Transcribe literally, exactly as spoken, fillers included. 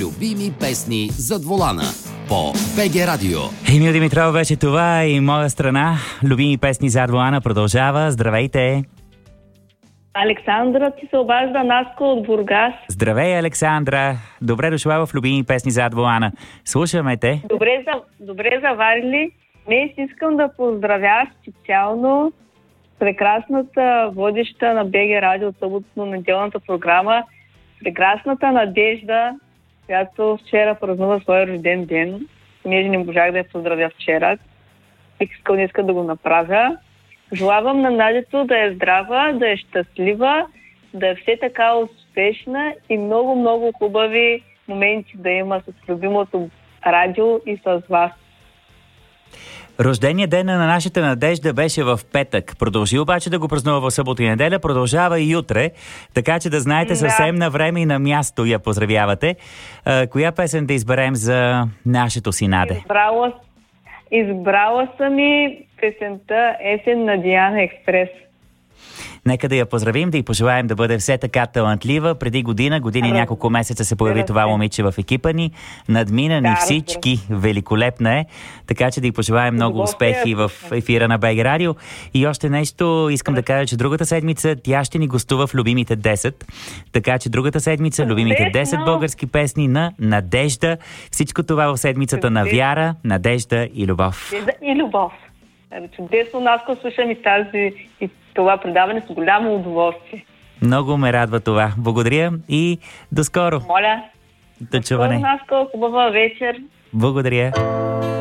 Любими песни зад волана по БГ Радио. Емил Димитров беше това и моя страна. Любими песни зад волана продължава. Здравейте! Александра ти се обажда, Наско от Бургас. Здравей, Александра! Добре дошла в Любими песни зад волана. Слушаме те. Добре, за, добре заварили. Днес искам да поздравя специално прекрасната водеща на БГ Радио от съботно-неделната програма, прекрасната Надежда, която вчера празнува своя рожден ден. Понеже не можах да я поздравя вчера, бих искал днес да го направя. Желавам на Надето да е здрава, да е щастлива, да е все така успешна и много-много хубави моменти да има с любимото радио и с вас. Рождения ден на нашата Надежда беше в петък. Продължи обаче да го празнува в събота и неделя, продължава и утре, така че да знаете съвсем на време и на място я поздравявате. А, коя песен да изберем за нашето си Наде? Избрала, избрала съм и песента Есен на Диана Експрес. Нека да я поздравим, да й пожелаем да бъде все така талантлива. Преди година, години и няколко месеца се появи това момиче в екипа ни. Надмина ни да, всички. Великолепна е. Така че да й пожелаем много успехи в ефира на БГ Радио. И още нещо искам да кажа, че другата седмица тя ще ни гостува в Любимите десет. Така че другата седмица Любимите десет български песни на Надежда. Всичко това в седмицата на вяра, надежда и любов. И любов. Чудесно, Наско, слушам и тази и това предаване с голямо удоволствие. Много ме радва това. Благодаря и до скоро. Моля. До чуване. Наско, хубава вечер. Благодаря.